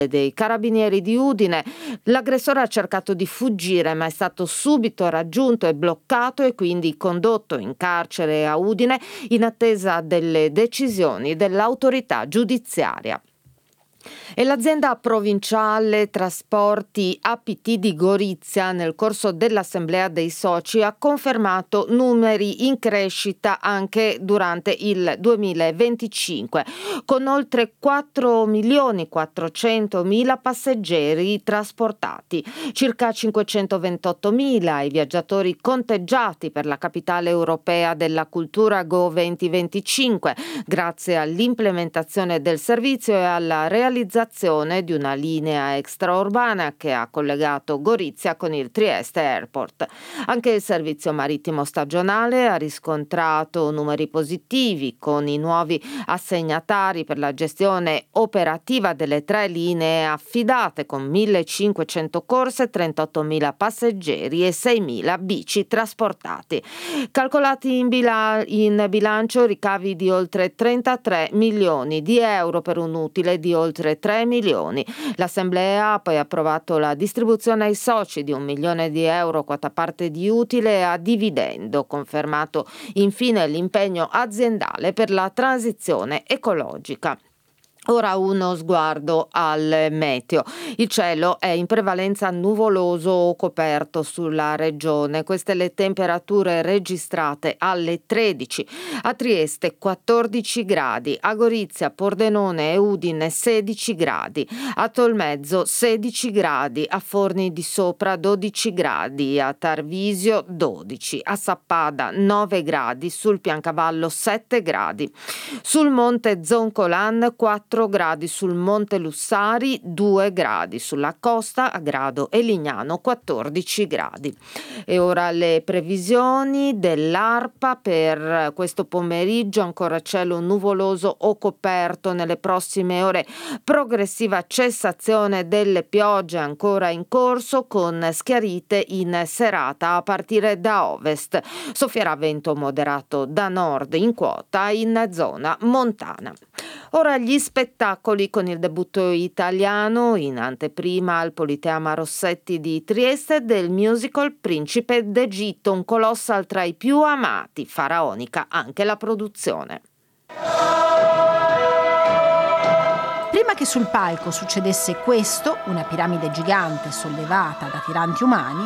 dei Carabinieri di Udine. L'aggressore ha cercato di fuggire, ma è stato subito raggiunto e bloccato e quindi condotto in carcere a Udine in attesa delle decisioni dell'autorità giudiziaria. E l'azienda provinciale trasporti APT di Gorizia nel corso dell'assemblea dei soci ha confermato numeri in crescita anche durante il 2025, con oltre 4.400.000 passeggeri trasportati, circa 528.000 i viaggiatori conteggiati per la capitale europea della cultura Go 2025, grazie all'implementazione del servizio e alla realizzazione di una linea extraurbana che ha collegato Gorizia con il Trieste Airport. Anche il servizio marittimo stagionale ha riscontrato numeri positivi, con i nuovi assegnatari per la gestione operativa delle 3 linee affidate, con 1.500 corse, 38.000 passeggeri e 6.000 bici trasportati. Calcolati in bilancio ricavi di oltre 33 milioni di euro per un utile di oltre 3 milioni. L'Assemblea ha poi approvato la distribuzione ai soci di 1 milione di euro quota parte di utile a dividendo, confermato infine l'impegno aziendale per la transizione ecologica. Ora uno sguardo al meteo. Il cielo è in prevalenza nuvoloso o coperto sulla regione. Queste le temperature registrate alle 13. A Trieste 14 gradi, a Gorizia, Pordenone e Udine 16 gradi, a Tolmezzo 16 gradi, a Forni di Sopra 12 gradi, a Tarvisio 12, a Sappada 9 gradi, sul Piancavallo 7 gradi. Sul Monte Zoncolan 4 gradi, sul Monte Lussari 2 gradi, sulla costa a Grado e Lignano 14 gradi. E ora le previsioni dell'ARPA per questo pomeriggio: ancora cielo nuvoloso o coperto nelle prossime ore, progressiva cessazione delle piogge ancora in corso, con schiarite in serata a partire da ovest. Soffierà vento moderato da nord in quota in zona montana. Ora gli spettacoli, con il debutto italiano in anteprima al Politeama Rossetti di Trieste del musical Principe d'Egitto, un colossal tra i più amati, faraonica anche la produzione. Prima che sul palco succedesse questo, una piramide gigante sollevata da tiranti umani,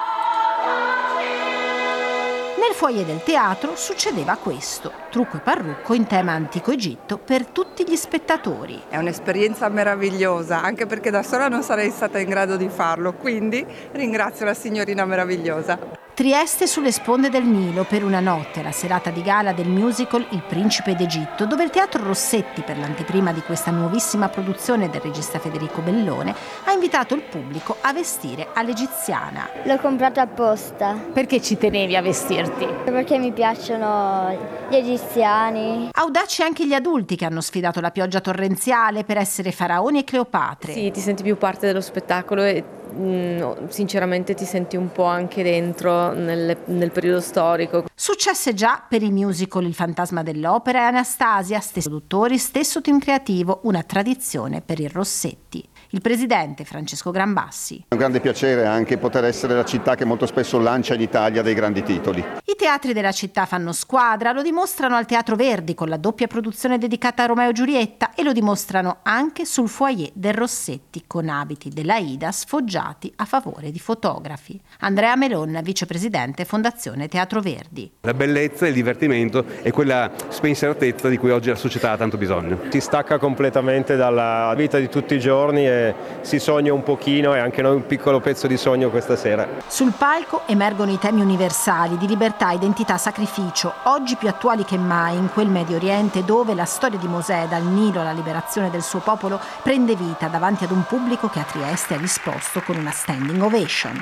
nel foyer del teatro succedeva questo, trucco e parrucco in tema antico Egitto per tutti gli spettatori. È un'esperienza meravigliosa, anche perché da sola non sarei stata in grado di farlo, quindi ringrazio la signorina meravigliosa. Trieste sulle sponde del Nilo per una notte, la serata di gala del musical Il Principe d'Egitto, dove il Teatro Rossetti, per l'anteprima di questa nuovissima produzione del regista Federico Bellone, ha invitato il pubblico a vestire all'egiziana. L'ho comprato apposta. Perché ci tenevi a vestirti? Perché mi piacciono gli egiziani. Audaci anche gli adulti che hanno sfidato la pioggia torrenziale per essere faraoni e Cleopatre. Sì, ti senti più parte dello spettacolo e sinceramente ti senti un po' anche dentro nel periodo storico. Successe già per il musical Il Fantasma dell'Opera e Anastasia, stesso produttori, stesso team creativo, una tradizione per il Rossetti. Il presidente Francesco Grambassi. È un grande piacere anche poter essere la città che molto spesso lancia in Italia dei grandi titoli. I teatri della città fanno squadra, lo dimostrano al Teatro Verdi con la doppia produzione dedicata a Romeo e Giulietta e lo dimostrano anche sul foyer del Rossetti con abiti dell'Aida sfoggiati a favore di fotografi. Andrea Melon, vicepresidente Fondazione Teatro Verdi. La bellezza, il divertimento e quella spensieratezza di cui oggi la società ha tanto bisogno. Si stacca completamente dalla vita di tutti i giorni e si sogna un pochino, e anche noi un piccolo pezzo di sogno questa sera. Sul palco emergono i temi universali di libertà, identità, sacrificio, oggi più attuali che mai in quel Medio Oriente dove la storia di Mosè dal Nilo alla liberazione del suo popolo prende vita davanti ad un pubblico che a Trieste ha risposto con una standing ovation.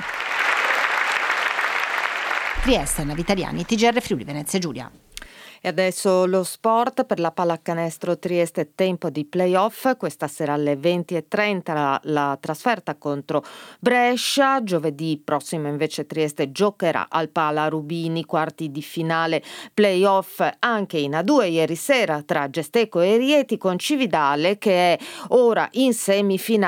Trieste, Anna Vitaliani, TGR Friuli Venezia Giulia. E adesso lo sport. Per la pallacanestro Trieste, tempo di playoff. Questa sera alle 20:30 la trasferta contro Brescia. Giovedì prossimo invece Trieste giocherà al Pala Rubini, quarti di finale playoff anche in A2 ieri sera tra Gesteco e Rieti, con Cividale che è ora in semifinale